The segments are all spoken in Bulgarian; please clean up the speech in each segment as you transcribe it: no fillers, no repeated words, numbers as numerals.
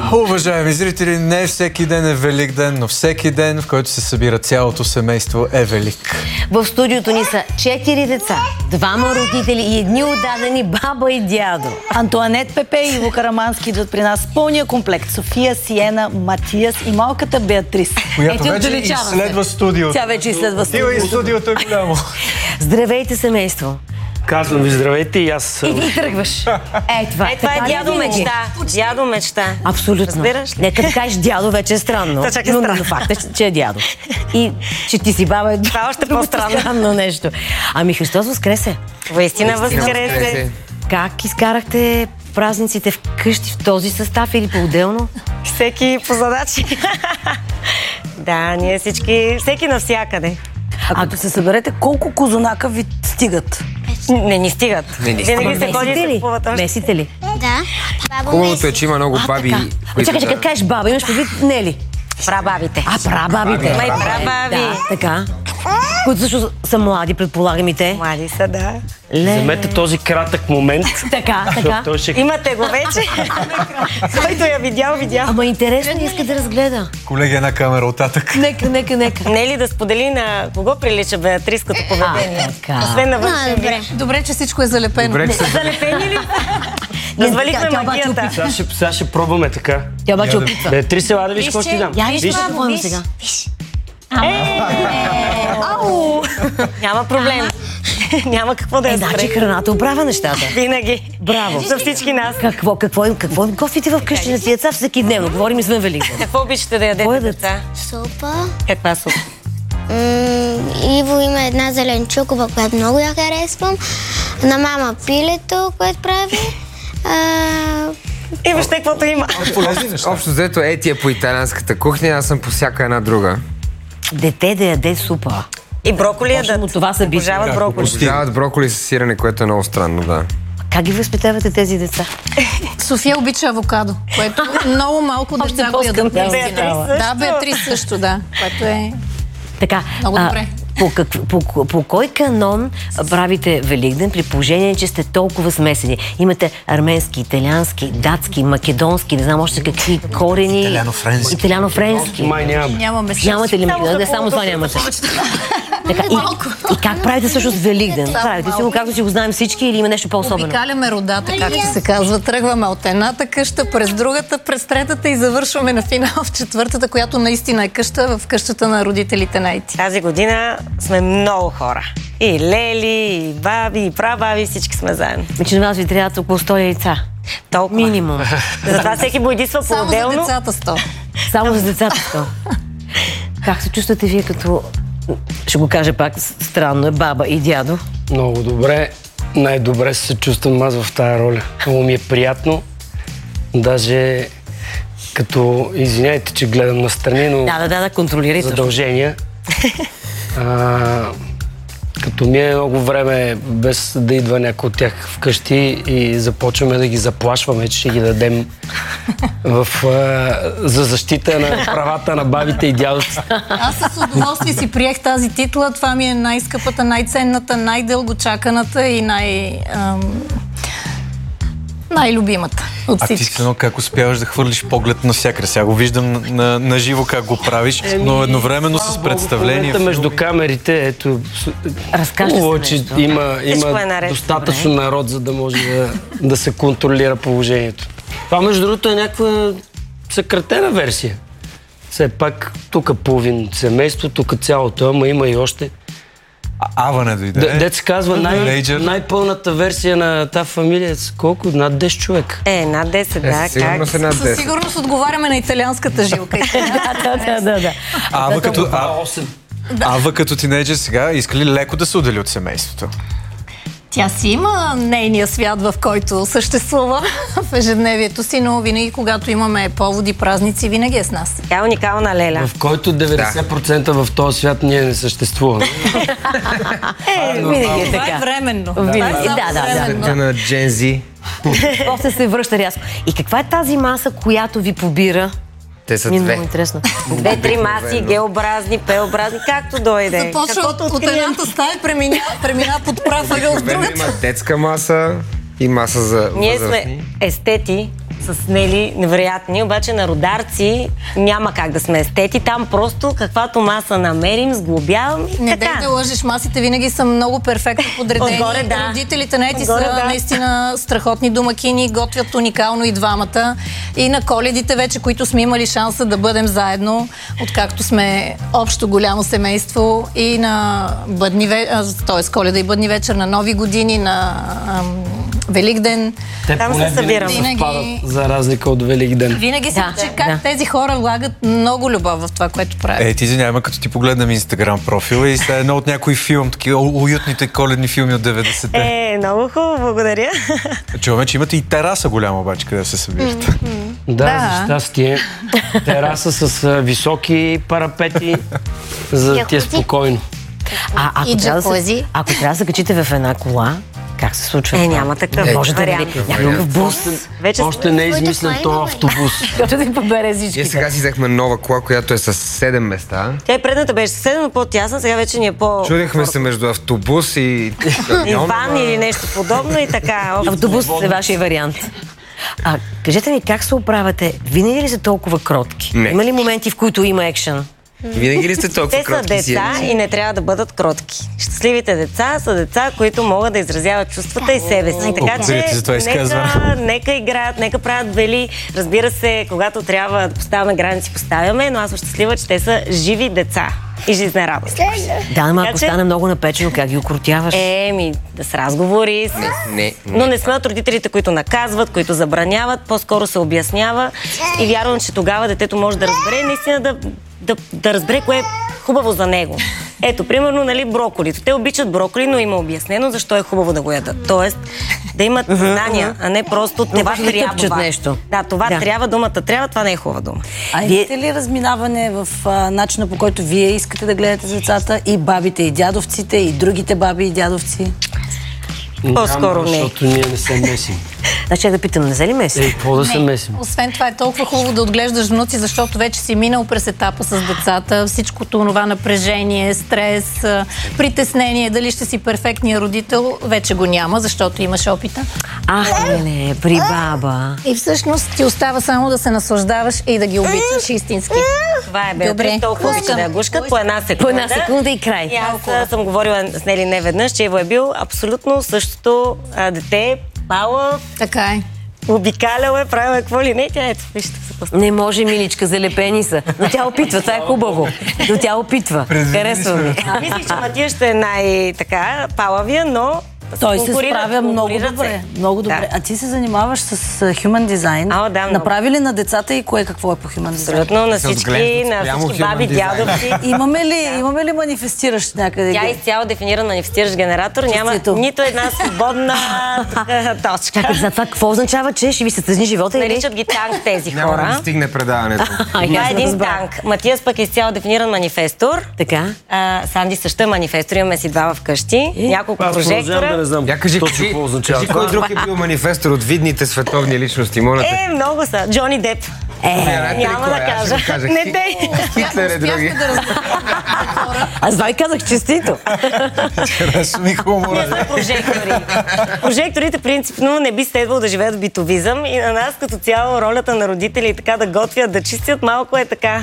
Уважаеми зрители, не всеки ден е Велик ден, но всеки ден, в който се събира цялото семейство, е велик. В студиото ни са 4 деца, 2 родители и едни отдадени баба и дядо. Антоанет, Пепе и Иво Карамански идват при нас пълния комплект. София, Сиена, Матиас и малката Беатрис. Която вече изследва студиото. Тя вече изследва студиото. И студиото е голямо. Здравейте, семейство. Казвам ви здравейте и аз... И тръгваш. Това е дядо мечта. Дядо мечта. Абсолютно. Разбираш ли? Нека да кажеш дядо, вече е странно. Но факт е, че е дядо. И че ти си баба е още по-странно. Странно нещо. Ами Христос възкресе. Воистина възкресе. Как изкарахте празниците вкъщи в този състав или по-отделно? Всеки по задачи. Да, ние всички, всеки навсякъде. А като се съберете, колко козунака ви стигат? Не ни стигат. Винаги се ходи и се купуват още. Месите ли? Да. Хубавото е, че има много баби. Чакай, като кажеш баба, имаш предвид не ли? Прабабите. Прабабите. Май прабаби. Да, така. Които също са млади, предполагам и те. Млади са, да. Вземете този кратък момент. Така. Имате го вече. Който я видял. Ама интересно иска да разгледа. Колеги, една камера оттатък. Нека. Не е ли да сподели на кого прилича Беатриското поведение? Така. Освен на външен вид. Добре, че всичко е залепено. Залепени ли? Развалихме магията. Сега ще пробваме така. Тя обаче опитва. Беатрис, ела да виж какво ти дам. Я виж какво сега. Няма проблем. Няма какво да я Значи спре. храната оправя нещата. Винаги. Браво. За всички нас. Какво готвите в къщи на си деца всеки дневно? Говорим извън Великден. Какво обичате да ядете, деца? Супа. Каква супа? Иво има една зеленчукова, която много я харесвам. На мама пилето, което прави. И въобще каквото има. Полезни неща. Общо взето ти е по италианската кухня, аз съм по всяка една друга. Дете да яде супа. И броколи ядат. Точно това са бити. Обожават броколи. Обожават броколи с сирене, което е много странно, да. Как ги възпитавате тези деца? София обича авокадо, което много малко деца го ядат. Да, Беатрис също, да. Което е Така. много добре. По кой канон правите Великден, при положение, че сте толкова смесени? Имате арменски, италиански, датски, македонски, не знам още какви корени. Италиано-френски. Май нямам. Нямаме Нямате ли? Не само това нямате. Така, и как правите всъщност Великден? Правите си го както си го знаем всички или има нещо по-особено? Обикаляме родата, както се казва. Тръгваме от едната къща през другата, през третата и завършваме на финал в четвъртата, която наистина е къща, в къщата на родителите на Ети. Тази година сме много хора. И лели, и баби, и прабаби, всички сме заедно. Че на вас ви трябват около 100 яйца. Толкова. Минимум. Затова всеки бойдисва по-отделно. Само за децата 100. Само за децата 100. Как се чувствате вие като, ще го кажа пак, странно е, баба и дядо? Много добре. Най-добре се чувствам аз в тази роля. Много ми е приятно. Даже като, извиняйте, че гледам настрани, но Да, контролирайте. задължения. Като мине много време без да идва някой от тях вкъщи и започваме да ги заплашваме, че ще ги дадем за защита на правата на бабите и дядовците. Аз с удоволствие си приех тази титла. Това ми е най-скъпата, най-ценната, най-дългочаканата и най-любимата от всички. А ти си как успяваш да хвърлиш поглед навсякъде? Сега го виждам на живо как го правиш, но едновременно с представление. Между камерите, ето, хубаво, че има достатъчно народ, за да може да се контролира положението. Това, между другото, е някаква съкратена версия. Все пак, тук половин семейство, тук цялото, ама има и още. Ава не дойде. Дет се казва най-пълната версия на тази фамилия. Колко? Над 10 човек. Над 10, да. Сигурно се над 10. Със сигурност отговаряме на италианската жилка. Да. Ава като тинейджър сега иска ли леко да се отдели от семейството? Тя си има нейния свят, в който съществува в ежедневието си, но винаги, когато имаме поводи, празници, винаги е с нас. Тя е уникална леля. В който 90% в този свят ние не съществуваме. Винаги е Това така. е временно. Света на Gen Z. После се връща рязко. И каква е тази маса, която ви побира? Те са Ми е две. много интересно. 2-3 маси, геобразни, П-образни, както дойде. Започва от едната стая, премина под прав ъгъл в Има другата. детска маса и маса за Ние възрастни. сме естети с Нели невероятни, обаче на Рударци няма как да сме естети. Там просто каквато маса намерим, сглобявам и Не така. дай да лъжеш, масите винаги са много перфектно подредени. Отгоре, да. Родителите на Ети са наистина страхотни домакини, готвят уникално и двамата. И на Коледите вече, които сме имали шанса да бъдем заедно, откакто сме общо голямо семейство, и на т.е. Коледа и бъдни вечер, на Нови години, на Великден. Те там се събирам. Съвпадат, за разлика от Великден. Винаги се че как тези хора влагат много любов в това, което правят. Ти извинявай, като ти погледнем Инстаграм профила и сега едно от някой филм, такива уютните коледни филми от 90-те. Много хубаво, благодаря. Чуваме, че имате и тераса голяма обаче, къде се събирате. Да, за щастие. Тераса с високи парапети, за да ти е спокойно. Ако трябва да се качите в една кола, как се случва това? Няма такъв вариант. Някакъв бус. Още не е измислен този автобус. Като да побере всички. Ние сега си взехме нова кола, която е с 7 места. Тя и предната беше с 7, но по-тясна, сега вече ни е Чудихме се между автобус и ван или нещо подобно и така. Автобус е вашия вариант. Кажете ми, как се оправяте? Винаги ли са толкова кротки? Не. Има ли моменти, в които има екшън? Винаги ли сте толкова кротки? Те са деца и не трябва да бъдат кротки. Щастливите деца са деца, които могат да изразяват чувствата и себе си. Така че нека играят, нека правят вели. Разбира се, когато трябва да поставяме граници, поставяме, но аз съм щастлива, че те са живи деца и жизнерадостни. Да, ама ако стане много напечено, как ги укротяваш? С разговори. Но не сме от родителите, които наказват, които забраняват, по-скоро се обяснява и вярвам, че тогава детето може да разбере наистина да разбере кое е хубаво за него. Ето, примерно, броколито. Те обичат броколи, но има обяснено защо е хубаво да го ядат. Тоест, да имат знания, а не просто това трябва. Нещо. Да, това трябва, думата трябва, това не е хубава дума. Имате ли разминаване в начина, по който вие искате да гледате децата, и бабите, и дядовците, и другите баби и дядовци? По-скоро не. Защото ние не се месим. Значи да питам, не се ли месим? Какво да се месим? Освен това е толкова хубаво да отглеждаш внуци, защото вече си минал през етапа с децата, всичкото това напрежение, стрес, притеснение, дали ще си перфектният родител, вече го няма, защото имаш опита. Не, при баба. И всъщност ти остава само да се наслаждаваш и да ги обичаш истински. Това е Беатрис, толкова обича да я гушкат по една секунда. По една секунда и край. И аз съм говорила с Нели неведнъж, че Иво е бил абсолютно същото дете, палъв. Така е. Обикалял е, правила какво ли не, тя ето, вижте се поставя. Не може, миличка, залепени са. Но тя опитва, това е хубаво. Но тя опитва. Харесва ми. Мисля, че Матия ще е най-така палавия, но той се справя много добре. Много добре. А ти се занимаваш с human design. Направи ли на децата и кое какво е по human design? Абсолютно, на всички баби, дядовци. Имаме ли манифестираш някъде? Тя изцяло дефинира манифестиращ генератор. Няма нито една свободна точка. Чакай, за това какво означава, че ще ви се тъжни живота? Наричат ги танк тези хора. Няма да стигне предаването. Това е един танк. Матиас пък е изцяло дефиниран манифестор. Така. Санди също е манифестор. Имаме си два вкъщи. Няколко прожектора. Не знам. Кажи кой друг е бил манифестор от видните световни личности? Много са. Джони Деп. Няма да кажа. Не те. Хитлер е други. Аз това и казах честито. Харесва ми хумора. Прожектори. Прожекторите принципно не би следвало да живеят в битовизъм и на нас като цяло ролята на родители така да готвят, да чистят малко е така.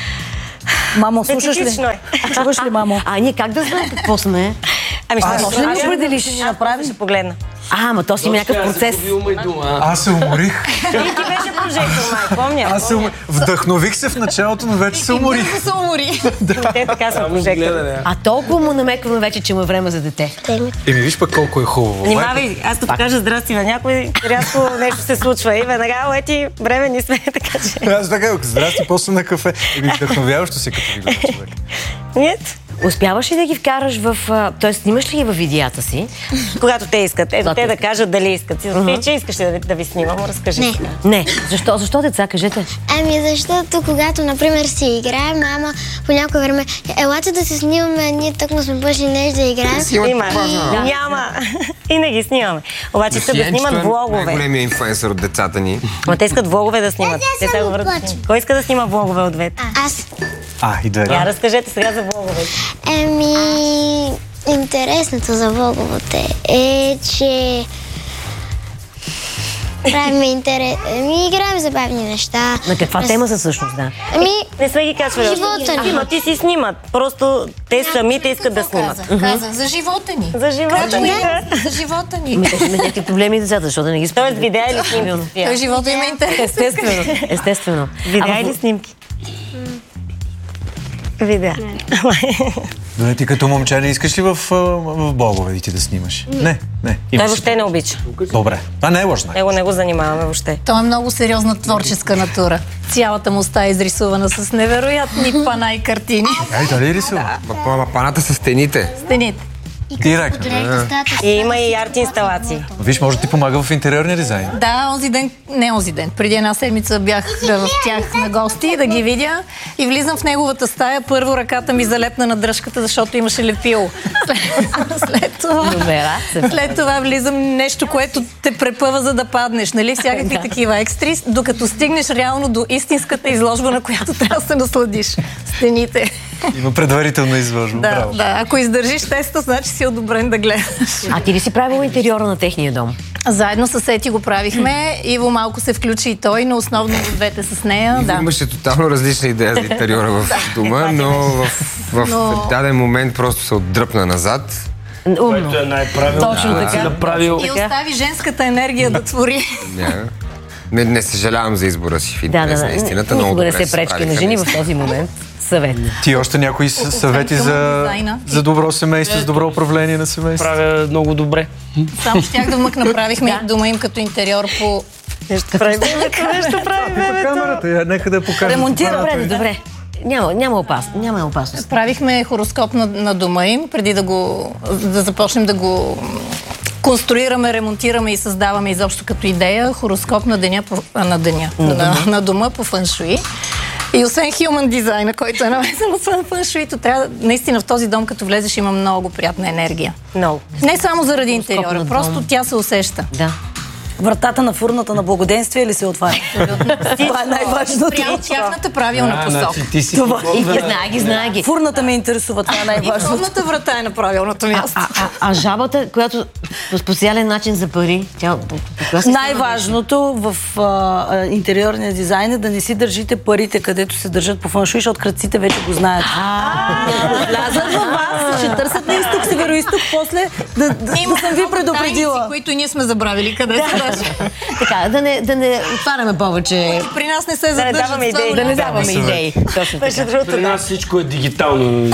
Мамо, слушаш ли? Чуваш ли, мамо? Ние как да знаем какво сме? Ще ли определиш? Ще направиш? Ще погледна. Ама то си има някакъв процес. Аз се уморих. Ти беше прожектор, май, помня. Аз се вдъхнових се в началото, но вече се уморих. се умори. Те така са прожектори. Толкова му намекваме вече, че му е време за дете. Виж пък колко е хубаво. Внимавай, аз като кажа здрасти на някой, рязко нещо се случва и веднага, ети, времени сме, така че... Аз така, здрасти, после на кафе. Вдъхновяващо си като ви гледа човек. Нет. Успяваш ли да ги вкараш в... Тоест, снимаш ли ги във видеята си? Когато те искат. Ето, те да кажат дали искат. Ти, че искаш да ви снимам, разкажи. Не. Защо, деца, кажете? Защото когато, например, си играем, мама по някое време, елате да се снимаме, ние тъкмо сме почли нещо да играем. Няма. И не ги снимаме. Обаче искат да снимат влогове. Най-големия инфлуенсър от децата ни. Но те искат влогове да снимат. Кой иска да снима влогове от двете? Аз. И двете. Я разкажете сега за влогове. Интересното за влоговете е, че правим играем забавни неща. На каква тема са всъщност, да? Не сме ги качвали. Живота ни. Но ти си снимат. Просто те самите искат да снимат. Казах, за живота ни. За живота ни. За живота ни. Има някакви проблеми децата, защото не ги Тоест видеа или снимки? Той живота има интерес. Естествено. Видеа или снимки? Видеа. Но ти като момче не искаш ли в Богове и ти да снимаш? Не. Той въобще не обича. Добре. Това не е лошо. Него не го занимаваме въобще. Той е много сериозна творческа натура. Цялата му стая е изрисувана с невероятни пана и картини. Дали рисува? Паната са стените. Стените. Директно. И има и арт инсталации. Виж, може да ти помага в интериорния дизайн. Да, онзи ден. Преди една седмица бях в тях на гости да ги видя и влизам в неговата стая. Първо ръката ми залепна на дръжката, защото имаше лепило. След това влизам нещо, което те препъва, за да паднеш. Нали? Всякакви такива екстри, докато стигнеш реално до истинската изложба, на която трябва да се насладиш. Стените. Има предварителна изложба. Да. Ако издържиш теста, значи си одобрен да гледаш. А ти ли си правила интериора на техния дом? Заедно с Ети го правихме. Иво малко се включи и той, но основно двете с нея. Иво имаше тотално различна идея за интериора в дома, но в даден момент просто се отдръпна назад. Което е най-правилно. Точно така. И остави женската енергия да твори. Не съжалявам за избора си в интерес на истината. Никога не се пречки на жени в този момент. Съвет. Ти още някои съвети за добро семейство, за добро управление на семейство? Правя много добре. Само щях да вмъкна. Правихме дома им като интериор по... Нещо прави камерата, нека да я покажем. Ремонтира. Добре. Няма опасност. Правихме хороскоп на дома им, преди да започнем да го конструираме, ремонтираме и създаваме изобщо като идея хороскоп на дома по фъншуи. И освен human дизайна, който е навесен освен фъншуито, трябва наистина в този дом, като влезеш, има много приятна енергия. Много. Не само заради интериора, просто тя се усеща. Да. Вратата на фурната на благоденствие ли се отваря? Това е най-важното. Прямо тяхната правилна посока. Знае ги. Фурната ме интересува, това е най-важното. Фурната врата е на правилното място. А жабата, която по специален начин за пари, най-важното в интериорния дизайн е да не си държите парите, където се държат по фъншуй, защото крадците вече го знаят. Влязат във вас, ще търсят на изток, северо-изток, после да съм ви предупредила. Които ние сме забравили къде са. Така, да не отваряме повече. При нас не се задържат. Да не даваме идеи. Точно така. При нас всичко е дигитално.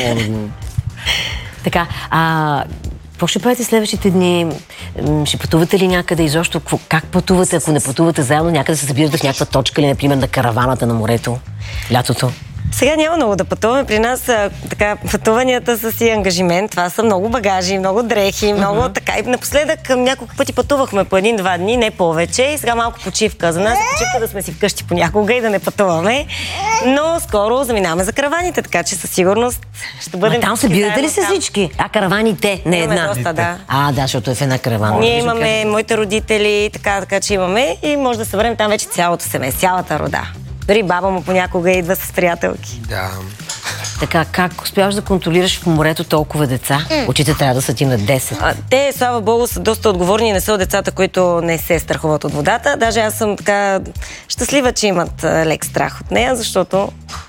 Така, какво ще правите следващите дни? Ще пътувате ли някъде изобщо? Как пътувате? Ако не пътувате заедно, някъде се събирате в някаква точка или, например, на караваната на морето, лятото? Сега няма много да пътуваме. При нас така, пътуванията са си ангажимент. Това са много багажи, много дрехи, много така. И напоследък няколко пъти пътувахме по 1-2 дни, не повече. И сега малко почивка. За нас е почивка да сме си вкъщи понякога и да не пътуваме. Но скоро заминаваме за караваните, така че със сигурност ще бъдем... Там събирате ли се всички? караваните, не една? Доста, да. Да, защото е в една каравана. Ние имаме моите родители, така че имаме и може да съберем там вече цялото семейство, цялата рода. Дори баба му понякога идва с приятелки. Да. Така, как успяваш да контролираш в морето толкова деца? Очите трябва да са ти на 10. Те, слава богу, са доста отговорни, не са от децата, които не се страхуват от водата. Даже аз съм така щастлива, че имат лек страх от нея, защото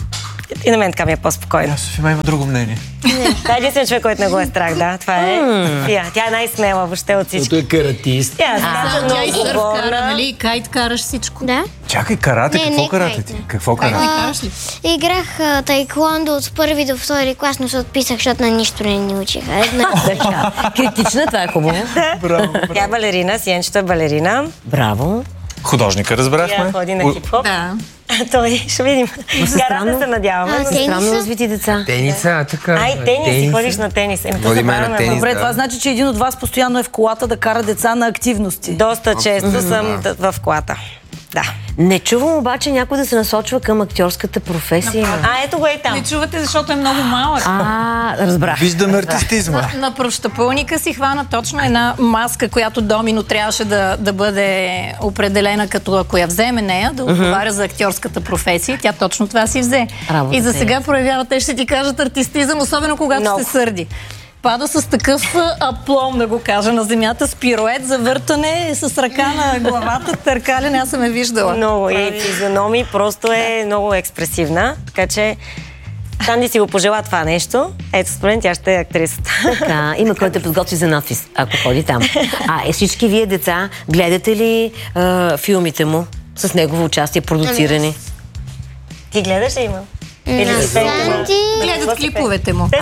и на мен така ми е по-спокойно. София има друго мнение. Това е единствен човек, който не го е страх, да. Това е София. Тя е най-смела въобще от всички. Той е каратист. Тя и сърф кара, нали? Кайт караш всичко. Да. Чакай, карате? Какво карате ти? Какво карате? Караш ли? Играх тайквондо от първи до втори клас, но се отписах, защото на нищо не ни учиха. Критична, това е хубаво. Браво. Тя е балерина, Сиенчето е балерина. Браво. Художника, разбрахме. Тя ходи на хип-хоп. Да. Той, ще видим. Гарата се надяваме. Странно развити деца. Тениса, така. Тенис, ходиш на тенис. Води ме на тенис, Добре, това значи, че един от вас постоянно е в колата да кара деца на активности. Доста често съм в колата. Да. Не чувам обаче някой да се насочва към актьорската професия. Ето го и там. Не чувате, защото е много малък. Разбрах. Виждаме артистизма. На пръщапълника си хвана точно една маска, която Домино трябваше да бъде определена като ако я вземе нея, да отговаря за актьорската професия. Тя точно това си взе. И за сега проявява, те ще ти кажат артистизъм, особено когато се сърди. пада с такъв аплом, да го кажа, на земята, с пирует, завъртане, с ръка на главата, търкалене, аз съм виждала. Много и физиономия просто е много експресивна, така че Санди си го пожела това нещо. Ето, според тя ще е актрисата. Така, има който е подготви за надпис, ако ходи там. Всички вие, деца, гледате ли филмите му с негово участие, продуцирани? Ти гледаш ли има? Гледат клиповете му.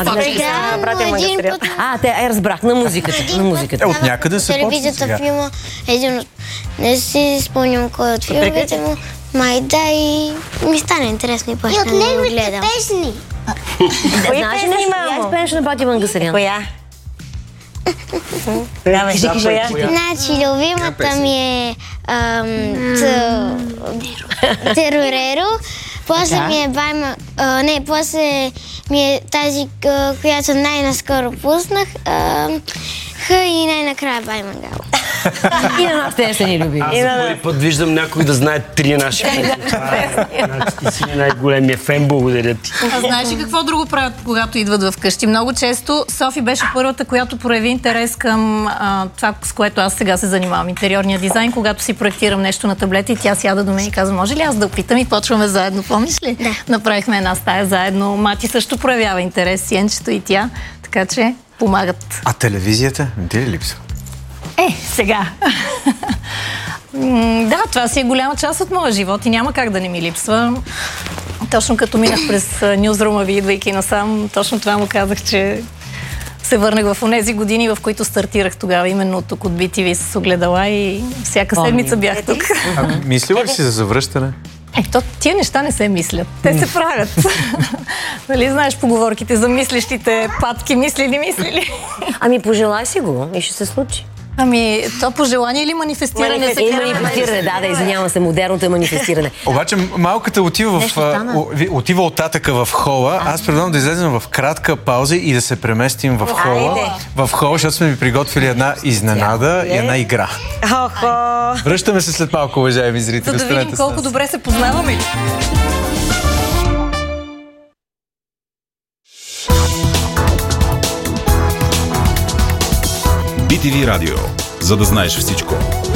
Разбрах, на музиката. От някъде се почва сега. Телевизията филма, един от... Не си спомням кой от филмите му. Май да, и ми стане интересно и после да го гледам. И от неговите песни. Знаеш ли нещо? Я изпееш на Бати Мангасарян. Коя? Значи, любимата ми е Терореро. После ми е Байма... после ми е тази, която най-наскоро пуснах. И най-накрая Баймангал. И на нас те са ни любими. Аз за първи път виждам някой да знае 3 наши песни. Ти си най-големия фен, благодаря ти. А знаеш ли какво друго правят, когато идват вкъщи? Много често Софи беше първата, която прояви интерес към това, с което аз сега се занимавам. Интериорния дизайн, когато си проектирам нещо на таблета и тя сяда до мен и казва, може ли аз да опитам и почваме заедно, помниш ли? Да. Направихме една стая заедно. Мати също проявява интерес, Сиенчето и тя, така че помагат. А телевизията? Не ти ли липсва? Сега. Да, това си е голяма част от моя живот и няма как да не ми липсва. Точно като минах през нюзрума ви, идвайки насам, точно това му казах, че се върнах в онези години, в които стартирах тогава, именно тук от BTV с огледала и всяка седмица бях тук. Мислила ли си за завръщане? Тия неща не се мислят. Те се правят. Нали знаеш поговорките за мислещите патки, мислили? Пожелай си го и ще се случи. То пожелание или манифестиране? Манифестиране, извинявам се, модерното е манифестиране. Обаче малката отива оттатъка в хола. Аз предлагам да излезем в кратка пауза и да се преместим в хола. В хола, защото сме ми приготвили една изненада и една игра. Връщаме се след малко, уважаеми зрители. За да видим колко добре се познаваме. BTV Радио. За да знаеш всичко.